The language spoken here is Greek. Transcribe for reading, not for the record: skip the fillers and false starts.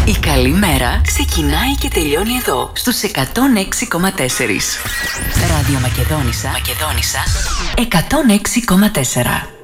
Η καλή μέρα ξεκινάει και τελειώνει εδώ, στους 106,4. Ράδιο Μακεδόνισσα 106,4.